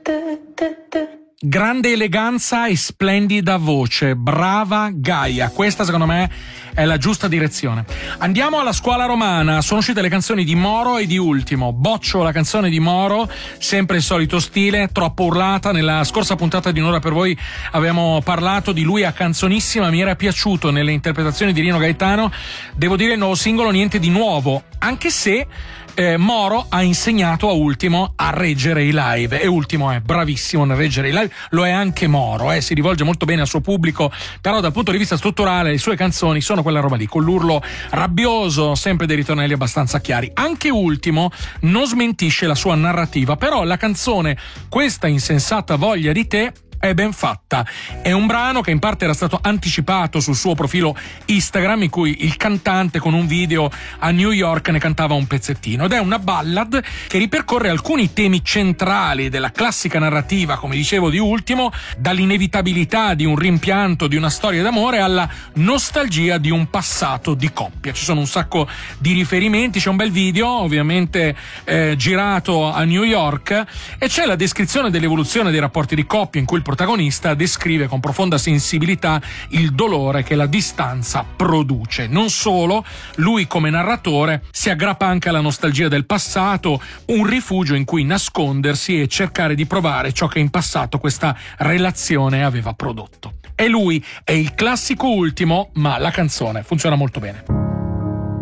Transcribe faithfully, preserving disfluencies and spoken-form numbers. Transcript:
Grande eleganza e splendida voce, brava Gaia, questa secondo me è la giusta direzione. Andiamo alla scuola romana, sono uscite le canzoni di Moro e di Ultimo. Boccio la canzone di Moro, sempre il solito stile, troppo urlata. Nella scorsa puntata di Un'ora per voi abbiamo parlato di lui a Canzonissima, mi era piaciuto nelle interpretazioni di Rino Gaetano. Devo dire il nuovo singolo niente di nuovo, anche se Eh, Moro ha insegnato a Ultimo a reggere i live e Ultimo è bravissimo nel reggere i live, lo è anche Moro, eh, si rivolge molto bene al suo pubblico, però dal punto di vista strutturale le sue canzoni sono quella roba lì, con l'urlo rabbioso, sempre dei ritornelli abbastanza chiari. Anche Ultimo non smentisce la sua narrativa, però la canzone Questa insensata voglia di te è ben fatta. È un brano che in parte era stato anticipato sul suo profilo Instagram, in cui il cantante con un video a New York ne cantava un pezzettino, ed è una ballad che ripercorre alcuni temi centrali della classica narrativa, come dicevo, di Ultimo, dall'inevitabilità di un rimpianto, di una storia d'amore, alla nostalgia di un passato di coppia. Ci sono un sacco di riferimenti, c'è un bel video ovviamente eh, girato a New York e c'è la descrizione dell'evoluzione dei rapporti di coppia, in cui il protagonista descrive con profonda sensibilità il dolore che la distanza produce. Non solo, lui come narratore si aggrappa anche alla nostalgia del passato, un rifugio in cui nascondersi e cercare di provare ciò che in passato questa relazione aveva prodotto. E lui è il classico Ultimo, ma la canzone funziona molto bene.